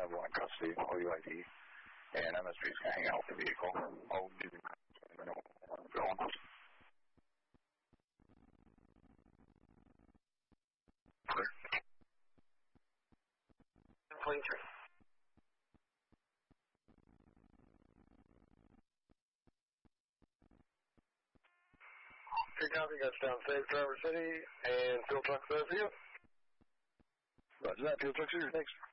911 custody, OUID, and MSP is going to hang out with the vehicle. I'll do going. 23. Good copy, got you down safe, Traverse City, and field truck there for you. Roger that, field truck, sir. Thanks.